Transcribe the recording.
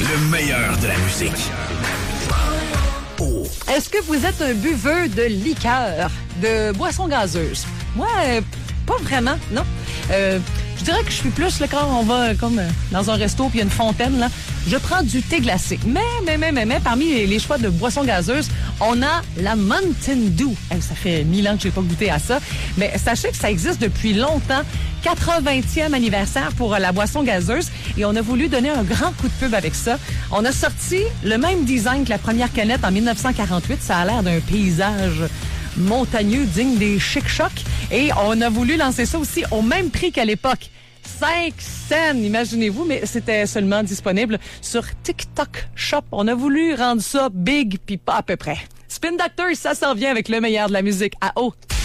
Le meilleur de la musique. Est-ce que vous êtes un buveur de liqueur, de boissons gazeuses? Moi, pas vraiment, non. Je dirais que je suis plus, là, quand on va comme dans un resto puis il y a une fontaine, là, je prends du thé glacé. Mais, parmi les choix de boissons gazeuses, on a la Mountain Dew. Ça fait 1000 ans que j'ai pas goûté à ça. Mais sachez que ça existe depuis longtemps. 80e anniversaire pour la boisson gazeuse. Et on a voulu donner un grand coup de pub avec ça. On a sorti le même design que la première canette en 1948. Ça a l'air d'un paysage montagneux digne des Chic-Chocs. Et on a voulu lancer ça aussi au même prix qu'à l'époque. 5 cents, imaginez-vous, mais c'était seulement disponible sur TikTok Shop. On a voulu rendre ça big puis pas à peu près. Spin Doctor, ça s'en vient avec le meilleur de la musique à haut.